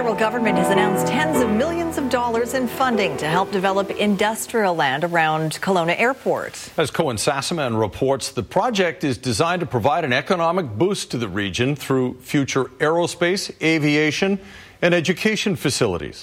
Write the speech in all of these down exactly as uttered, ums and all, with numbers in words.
federal government has announced tens of millions of dollars in funding to help develop industrial land around Kelowna Airport. As Cohen Sassaman reports, the project is designed to provide an economic boost to the region through future aerospace, aviation, and education facilities.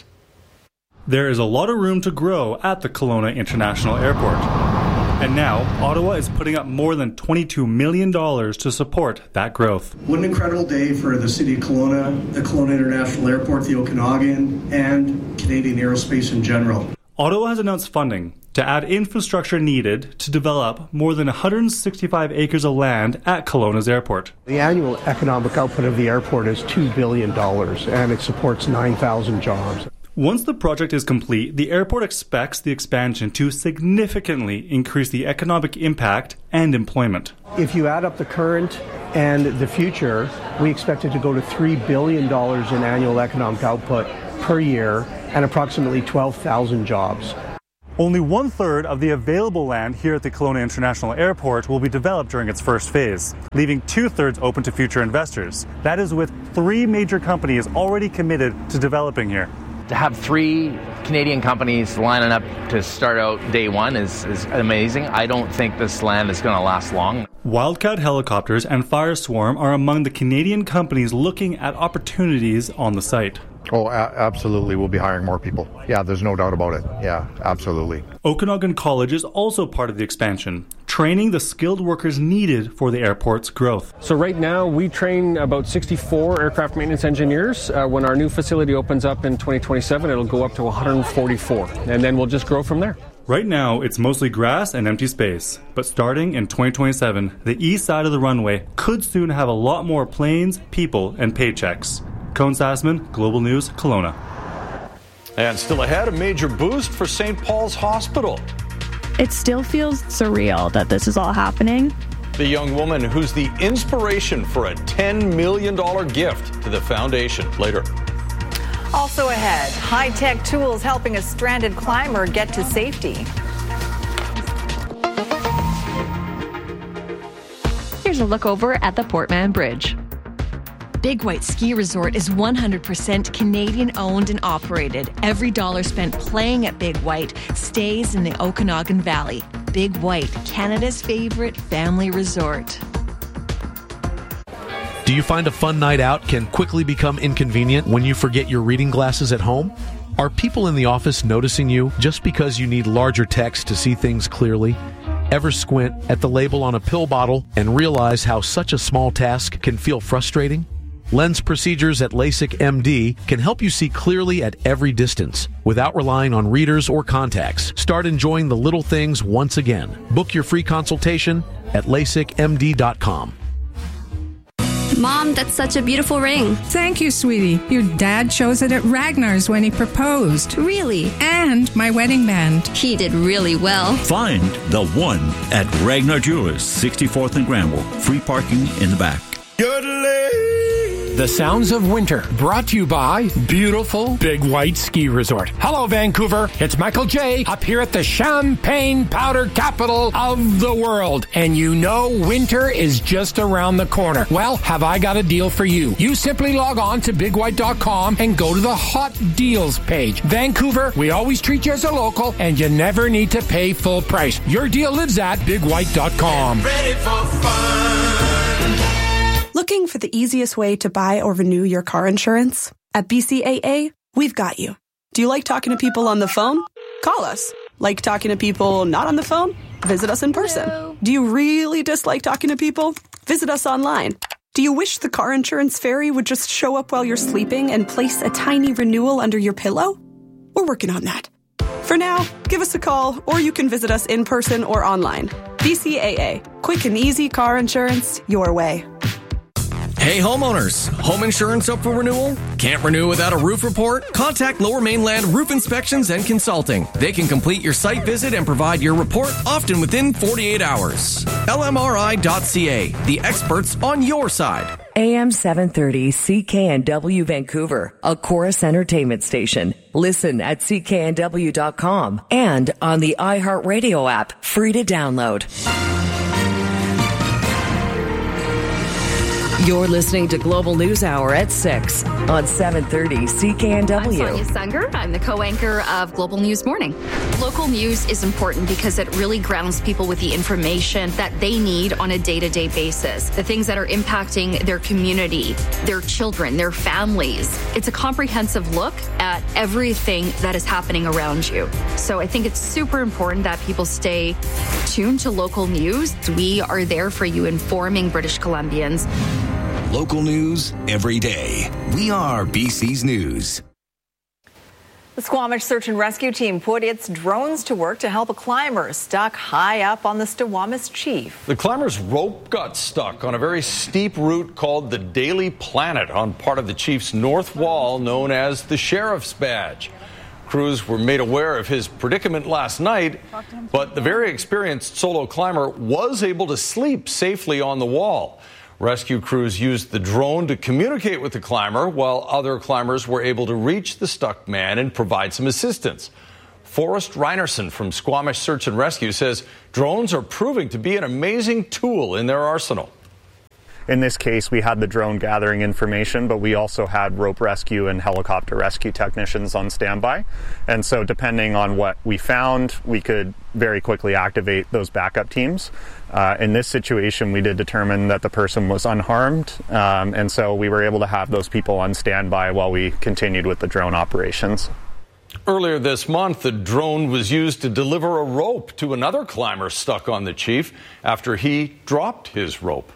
There is a lot of room to grow at the Kelowna International Airport. And now, Ottawa is putting up more than twenty-two million dollars to support that growth. What an incredible day for the City of Kelowna, the Kelowna International Airport, the Okanagan, and Canadian aerospace in general. Ottawa has announced funding to add infrastructure needed to develop more than one hundred sixty-five acres of land at Kelowna's airport. The annual economic output of the airport is two billion dollars, and it supports nine thousand jobs. Once the project is complete, the airport expects the expansion to significantly increase the economic impact and employment. If you add up the current and the future, we expect it to go to three billion dollars in annual economic output per year and approximately twelve thousand jobs. Only one-third of the available land here at the Kelowna International Airport will be developed during its first phase, leaving two-thirds open to future investors. That is with three major companies already committed to developing here. To have three Canadian companies lining up to start out day one is, is amazing. I don't think this land is going to last long. Wildcat Helicopters and Fireswarm are among the Canadian companies looking at opportunities on the site. Oh, a- absolutely. We'll be hiring more people. Yeah, there's no doubt about it. Yeah, absolutely. Okanagan College is also part of the expansion, training the skilled workers needed for the airport's growth. So right now we train about sixty-four aircraft maintenance engineers. Uh, when our new facility opens up in twenty twenty-seven, it'll go up to one hundred forty-four, and then we'll just grow from there. Right now, it's mostly grass and empty space. But starting in twenty twenty-seven, the east side of the runway could soon have a lot more planes, people, and paychecks. Cohen Sassman, Global News, Kelowna. And still ahead, a major boost for Saint Paul's Hospital. It still feels surreal that this is all happening. The young woman who's the inspiration for a ten million dollars gift to the foundation. Later. Also ahead, high-tech tools helping a stranded climber get to safety. Here's a look over at the Portman Bridge. Big White Ski Resort is one hundred percent Canadian owned and operated. Every dollar spent playing at Big White stays in the Okanagan Valley. Big White, Canada's favorite family resort. Do you find a fun night out can quickly become inconvenient when you forget your reading glasses at home? Are people in the office noticing you just because you need larger text to see things clearly? Ever squint at the label on a pill bottle and realize how such a small task can feel frustrating? Lens procedures at LASIK M D can help you see clearly at every distance without relying on readers or contacts. Start enjoying the little things once again. Book your free consultation at lasik m d dot com. Mom, that's such a beautiful ring. Thank you, sweetie. Your dad chose it at Ragnar's when he proposed. Really? And my wedding band. He did really well. Find the one at Ragnar Jewelers, sixty-fourth and Granville. Free parking in the back. The Sounds of Winter, brought to you by beautiful Big White Ski Resort. Hello, Vancouver. It's Michael J. up here at the Champagne Powder capital of the world. And you know winter is just around the corner. Well, have I got a deal for you. You simply log on to big white dot com and go to the Hot Deals page. Vancouver, we always treat you as a local, and you never need to pay full price. Your deal lives at big white dot com. Get ready for fun. Looking for the easiest way to buy or renew your car insurance? At B C A A, we've got you. Do you like talking to people on the phone? Call us. Like talking to people not on the phone? Visit us in person. Hello. Do you really dislike talking to people? Visit us online. Do you wish the car insurance fairy would just show up while you're sleeping and place a tiny renewal under your pillow? We're working on that. For now, give us a call, or you can visit us in person or online. B C A A. Quick and easy car insurance your way. Hey homeowners, home insurance up for renewal? Can't renew without a roof report? Contact Lower Mainland Roof Inspections and Consulting. They can complete your site visit and provide your report often within forty-eight hours. L M R I dot C A, the experts on your side. A M seven thirty C K N W Vancouver, a Chorus Entertainment station. Listen at C K N W dot com and on the iHeartRadio app, free to download. You're listening to Global News Hour at six on seven thirty C K N W. I'm Sonia Sunger. I'm the co-anchor of Global News Morning. Local news is important because it really grounds people with the information that they need on a day-to-day basis. The things that are impacting their community, their children, their families. It's a comprehensive look at everything that is happening around you. So I think it's super important that people stay tuned to local news. We are there for you, informing British Columbians. Local news every day. We are B C's News. The Squamish Search and Rescue Team put its drones to work to help a climber stuck high up on the Stiwamis Chief. The climber's rope got stuck on a very steep route called the Daily Planet on part of the Chief's north wall known as the Sheriff's Badge. Crews were made aware of his predicament last night, but the very experienced solo climber was able to sleep safely on the wall. Rescue crews used the drone to communicate with the climber, while other climbers were able to reach the stuck man and provide some assistance. Forrest Reinerson from Squamish Search and Rescue says drones are proving to be an amazing tool in their arsenal. In this case, we had the drone gathering information, but we also had rope rescue and helicopter rescue technicians on standby. And so depending on what we found, we could very quickly activate those backup teams. Uh, in this situation, we did determine that the person was unharmed, um, and so we were able to have those people on standby while we continued with the drone operations. Earlier this month, the drone was used to deliver a rope to another climber stuck on the Chief after he dropped his rope.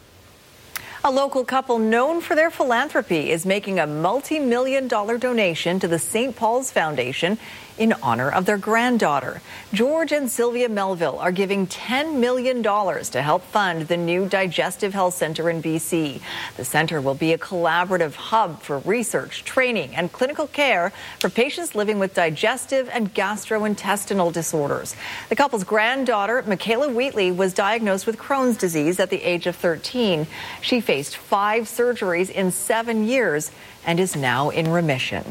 A local couple known for their philanthropy is making a multi-million dollar donation to the Saint Paul's Foundation in honor of their granddaughter. George and Sylvia Melville are giving ten million dollars to help fund the new Digestive Health Center in B C. The center will be a collaborative hub for research, training, and clinical care for patients living with digestive and gastrointestinal disorders. The couple's granddaughter, Michaela Wheatley, was diagnosed with Crohn's disease at the age of thirteen. She faced five surgeries in seven years and is now in remission.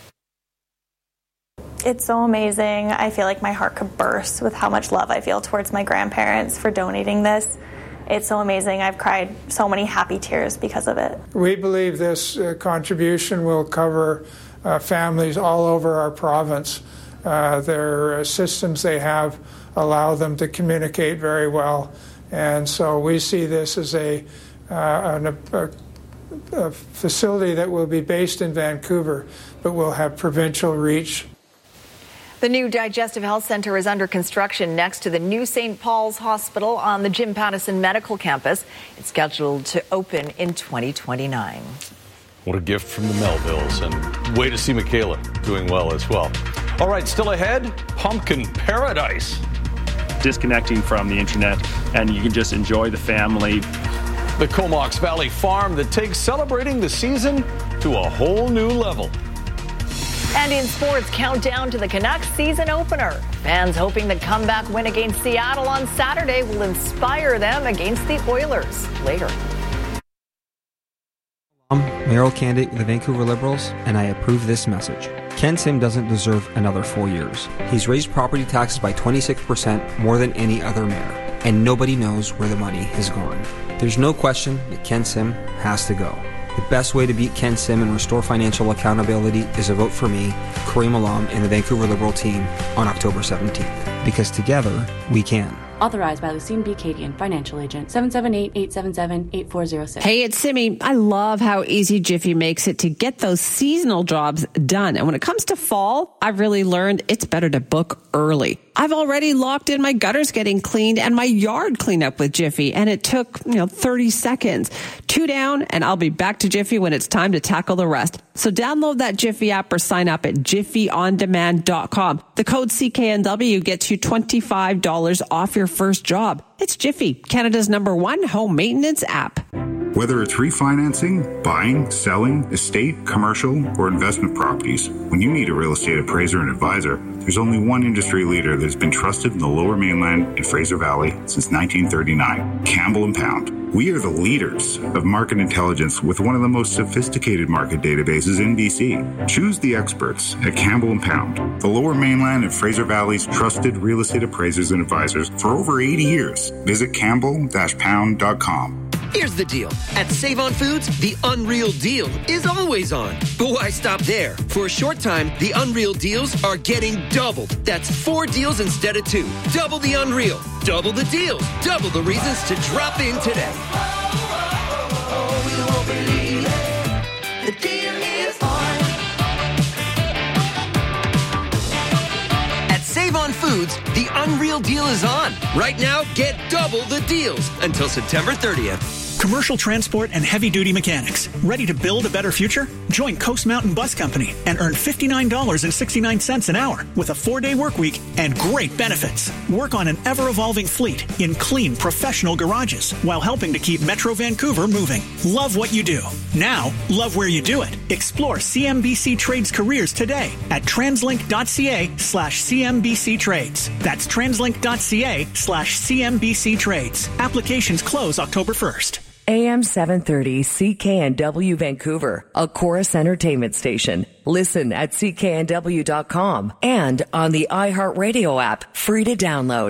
It's so amazing. I feel like my heart could burst with how much love I feel towards my grandparents for donating this. It's so amazing. I've cried so many happy tears because of it. We believe this uh, contribution will cover uh, families all over our province. Uh, their uh, systems they have allow them to communicate very well. And so we see this as a, uh, an, a, a facility that will be based in Vancouver, but will have provincial reach. The new Digestive Health Center is under construction next to the new Saint Paul's Hospital on the Jim Pattison Medical Campus. It's scheduled to open in twenty twenty-nine. What a gift from the Melvilles, and way to see Michaela doing well as well. All right, still ahead, Pumpkin Paradise. Disconnecting from the internet, and you can just enjoy the family. The Comox Valley farm that takes celebrating the season to a whole new level. And in sports, countdown to the Canucks season opener. Fans hoping the comeback win against Seattle on Saturday will inspire them against the Oilers later. I'm mayoral candidate with the Vancouver Liberals, and I approve this message. Ken Sim doesn't deserve another four years. He's raised property taxes by twenty-six percent more than any other mayor, and nobody knows where the money has gone. There's no question that Ken Sim has to go. The best way to beat Ken Sim and restore financial accountability is a vote for me, Kareem Alam, and the Vancouver Liberal team on October seventeenth. Because together, we can. Authorized by Lucine B. Cadian, financial agent, seven seven eight, eight seven seven, eight four zero six. Hey, it's Simi. I love how easy Jiffy makes it to get those seasonal jobs done. And when it comes to fall, I've really learned it's better to book early. I've already locked in my gutters getting cleaned and my yard cleanup with Jiffy, and it took, you know, thirty seconds. Two down, and I'll be back to Jiffy when it's time to tackle the rest. So download that Jiffy app or sign up at jiffy on demand dot com. The code C K N W gets you twenty-five dollars off your first job. It's Jiffy, Canada's number one home maintenance app. Whether it's refinancing, buying, selling, estate, commercial, or investment properties, when you need a real estate appraiser and advisor, there's only one industry leader that's been trusted in the Lower Mainland and Fraser Valley since nineteen thirty-nine, Campbell and Pound. We are the leaders of market intelligence with one of the most sophisticated market databases in B C. Choose the experts at Campbell and Pound, the Lower Mainland and Fraser Valley's trusted real estate appraisers and advisors for over eighty years. Visit campbell dash pound dot com. Here's the deal. At Save-On Foods, the Unreal Deal is always on. But why stop there? For a short time, the Unreal Deals are getting doubled. That's four deals instead of two. Double the Unreal. Double the deals. Double the reasons to drop in today. The deal is on. At Save-On Foods, the Unreal Deal is on. Right now, get double the deals until September thirtieth. Commercial transport and heavy-duty mechanics. Ready to build a better future? Join Coast Mountain Bus Company and earn fifty-nine dollars and sixty-nine cents an hour with a four-day work week and great benefits. Work on an ever-evolving fleet in clean, professional garages while helping to keep Metro Vancouver moving. Love what you do. Now, love where you do it. Explore C M B C Trades careers today at translink.ca slash CMBC Trades. That's translink.ca slash CMBC Trades. Applications close October first. A M seven thirty C K N W Vancouver, a Chorus Entertainment station. Listen at C K N W dot com and on the iHeartRadio app, free to download.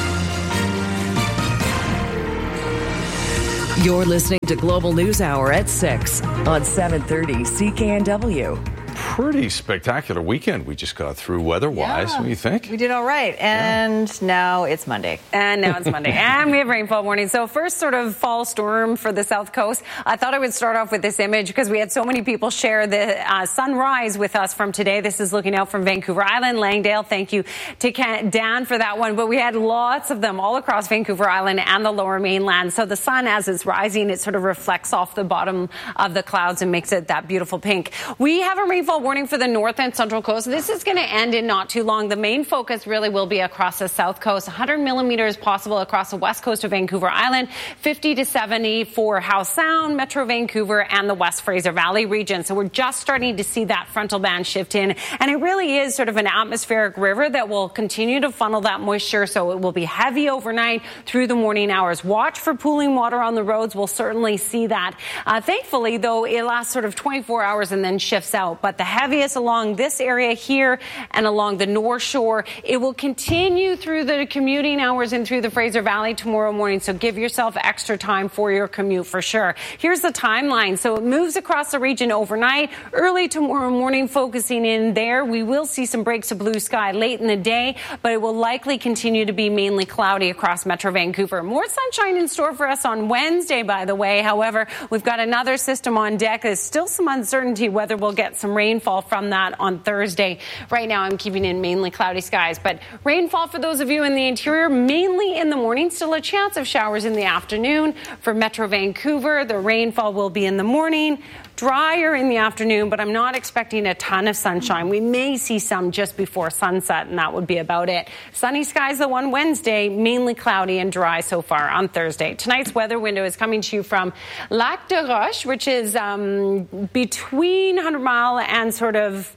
You're listening to Global News Hour at six on seven thirty C K N W. Pretty spectacular weekend we just got through weather-wise. Yeah. What do you think? We did all right. And yeah. now it's Monday. And now it's Monday. And we have rainfall warning. So first sort of fall storm for the South Coast. I thought I would start off with this image because we had so many people share the uh, sunrise with us from today. This is looking out from Vancouver Island, Langdale. Thank you to Dan for that one. But we had lots of them all across Vancouver Island and the Lower Mainland. So the sun, as it's rising, it sort of reflects off the bottom of the clouds and makes it that beautiful pink. We have a rainfall warning for the north and central coast. This is going to end in not too long. The main focus really will be across the south coast. one hundred millimeters possible across the west coast of Vancouver Island, fifty to seventy for Howe Sound, Metro Vancouver, and the West Fraser Valley region. So we're just starting to see that frontal band shift in. And it really is sort of an atmospheric river that will continue to funnel that moisture. So it will be heavy overnight through the morning hours. Watch for pooling water on the roads. We'll certainly see that. Uh, thankfully, though, it lasts sort of twenty-four hours and then shifts out. But the heaviest along this area here and along the North Shore. It will continue through the commuting hours and through the Fraser Valley tomorrow morning. So give yourself extra time for your commute for sure. Here's the timeline. So it moves across the region overnight. Early tomorrow morning, focusing in there. We will see some breaks of blue sky late in the day, but it will likely continue to be mainly cloudy across Metro Vancouver. More sunshine in store for us on Wednesday, by the way. However, we've got another system on deck. There's still some uncertainty whether we'll get some rainfall from that on Thursday. Right now, I'm keeping in mainly cloudy skies, but rainfall for those of you in the interior, mainly in the morning. Still a chance of showers in the afternoon. For Metro Vancouver, the rainfall will be in the morning. Drier in the afternoon, but I'm not expecting a ton of sunshine. We may see some just before sunset, and that would be about it. Sunny skies, though, on Wednesday, mainly cloudy and dry so far on Thursday. Tonight's weather window is coming to you from Lac de Roche, which is um, between one hundred mile and sort of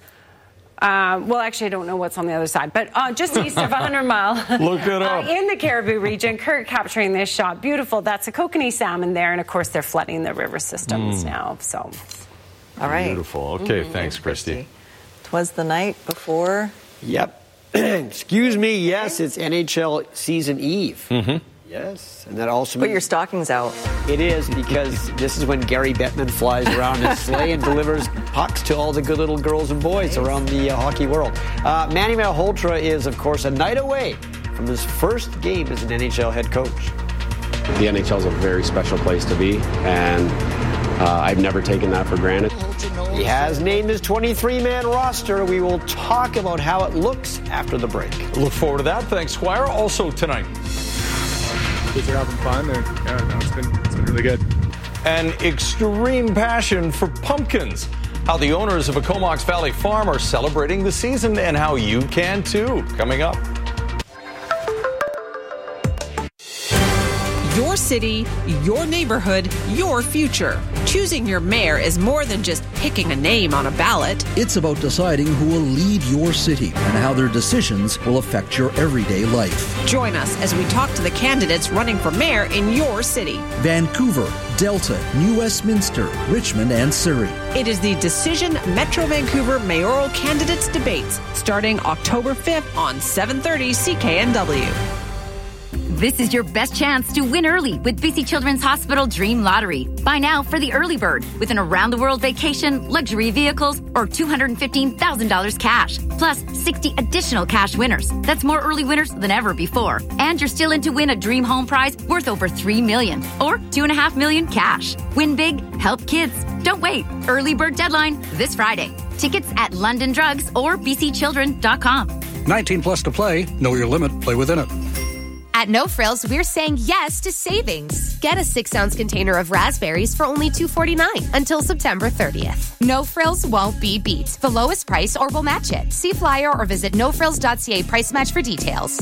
Uh, well, actually, I don't know what's on the other side, but uh, just east of one hundred mile. Look it up. Uh, in the Caribou region, Kurt capturing this shot. Beautiful. That's a kokanee salmon there. And, of course, they're flooding the river systems mm. now. So, all right. Beautiful. Okay, mm-hmm. thanks, Christy. Twas the night before. Yep. Excuse me. Yes, it's N H L season eve. Mm-hmm. Yes, and that also Put means your stockings out. It is, because this is when Gary Bettman flies around his sleigh and delivers pucks to all the good little girls and boys nice. around the uh, hockey world. Uh, Manny Malhotra is, of course, a night away from his first game as an N H L head coach. The N H L is a very special place to be, and uh, I've never taken that for granted. He has named his twenty-three man roster. We will talk about how it looks after the break. Look forward to that. Thanks, Squire. Also tonight, kids are having fun. And, yeah, no, it's been, it's been really good. An extreme passion for pumpkins. How the owners of a Comox Valley farm are celebrating the season and how you can too. Coming up. Your city, your neighborhood, your future. Choosing your mayor is more than just picking a name on a ballot. It's about deciding who will lead your city and how their decisions will affect your everyday life. Join us as we talk to the candidates running for mayor in your city. Vancouver, Delta, New Westminster, Richmond, and Surrey. It is the Decision Metro Vancouver Mayoral Candidates Debates starting October fifth on seven thirty C K N W. This is your best chance to win early with B C Children's Hospital Dream Lottery. Buy now for the early bird with an around-the-world vacation, luxury vehicles, or two hundred fifteen thousand dollars cash, plus sixty additional cash winners. That's more early winners than ever before. And you're still in to win a dream home prize worth over three million dollars or two point five million dollars cash. Win big, help kids. Don't wait. Early bird deadline this Friday. Tickets at London Drugs or b c children dot com. nineteen plus to play. Know your limit. Play within it. At No Frills, we're saying yes to savings. Get a six-ounce container of raspberries for only two dollars and forty-nine cents until September thirtieth. No Frills won't be beat. The lowest price or we'll match it. See flyer or visit no frills dot c a price match for details.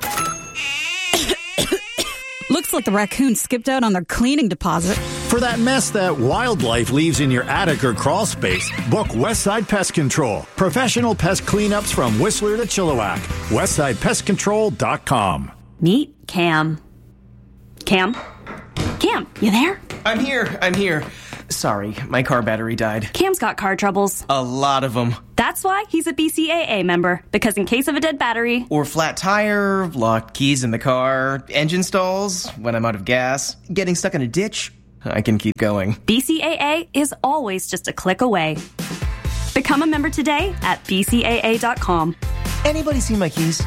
Looks like the raccoon skipped out on their cleaning deposit. For that mess that wildlife leaves in your attic or crawl space, book Westside Pest Control. Professional pest cleanups from Whistler to Chilliwack. westside pest control dot com. Meet Cam. Cam? Cam, you there? I'm here, I'm here. Sorry, my car battery died. Cam's got car troubles. A lot of them. That's why he's a B C A A member, because in case of a dead battery... Or flat tire, locked keys in the car, engine stalls, when I'm out of gas, getting stuck in a ditch, I can keep going. B C A A is always just a click away. Become a member today at b c a a dot com. Anybody see my keys?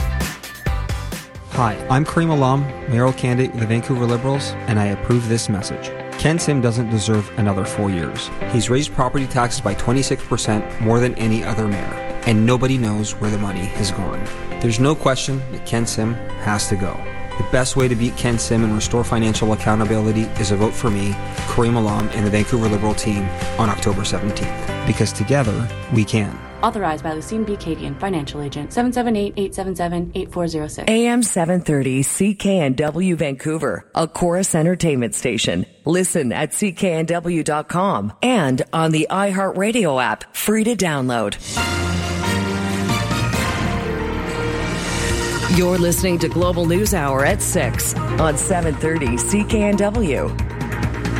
Hi, I'm Kareem Alam, mayoral candidate with the Vancouver Liberals, and I approve this message. Ken Sim doesn't deserve another four years. He's raised property taxes by twenty-six percent more than any other mayor, and nobody knows where the money has gone. There's no question that Ken Sim has to go. The best way to beat Ken Sim and restore financial accountability is a vote for me, Kareem Alam, and the Vancouver Liberal team on October seventeenth. Because together, we can. Authorized by Lucine B. Cadian, financial agent, seven seven eight, eight seven seven, eight four zero six. A M seven thirty C K N W Vancouver, a Chorus Entertainment station. Listen at c k n w dot com and on the iHeartRadio app, free to download. You're listening to Global News Hour at six on seven thirty C K N W.